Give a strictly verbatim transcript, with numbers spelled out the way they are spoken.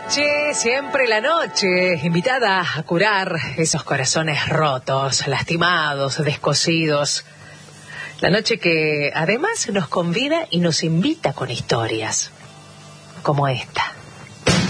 Che, siempre la noche, invitada a curar esos corazones rotos, lastimados, descosidos. La noche que además nos convida y nos invita con historias, como esta.